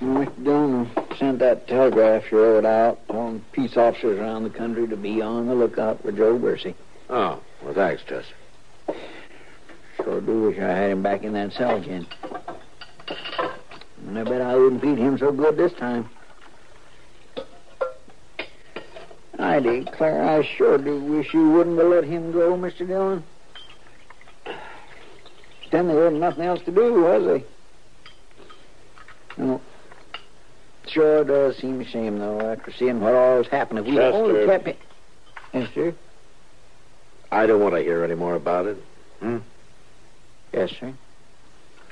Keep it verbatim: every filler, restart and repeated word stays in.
Mister Dillon sent that telegraph you wrote out telling peace officers around the country to be on the lookout for Joe Bercy. Oh, well, thanks, Chester. Sure do wish I had him back in that cell again. And I bet I wouldn't feed him so good this time. I declare, I sure do wish you wouldn't have let him go, Mister Dillon. Then there wasn't nothing else to do, was there? No. Sure does seem a shame, though, after seeing what all's happened. If we only kept it... Yes, sir? I don't want to hear any more about it. Hmm? Yes, sir.